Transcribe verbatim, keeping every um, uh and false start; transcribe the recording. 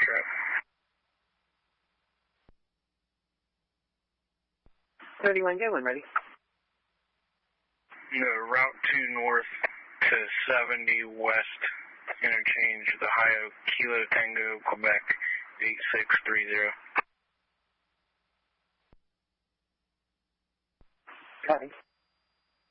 trap. thirty-one, get one ready. No, route two north to seventy west, interchange, the Ohio, Kilo Tango, Quebec, eight six three zero. Copy.